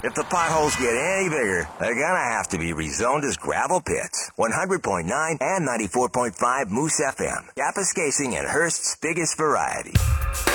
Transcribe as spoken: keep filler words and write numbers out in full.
If the potholes get any bigger, they're gonna have to be rezoned as gravel pits. one hundred point nine and ninety-four point five Moose F M. Kapuskasing and Hearst's biggest variety.